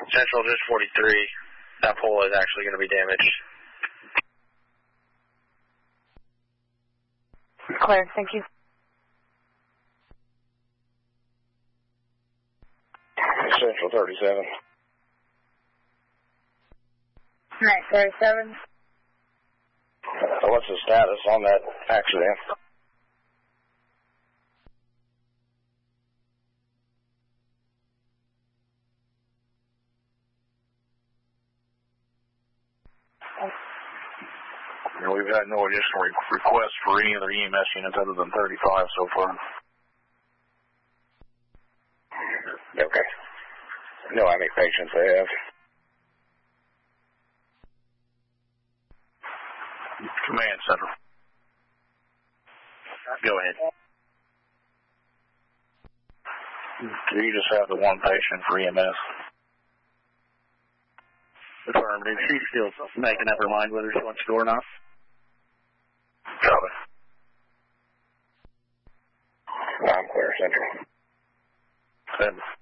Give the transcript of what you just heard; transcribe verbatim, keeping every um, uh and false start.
Central, just forty-three. That pole is actually going to be damaged. Clear, thank you. Central thirty-seven. Alright, thirty-seven. Uh, what's the status on that accident? We've had no additional re requests for any other E M S units other than thirty-five so far. Okay. Know how many patients they have? Command Center. Go ahead. Do you just have the one patient for E M S? Affirmative. She's still making up her mind whether she wants to go or not. Copy. I'm clear, Central. Seven.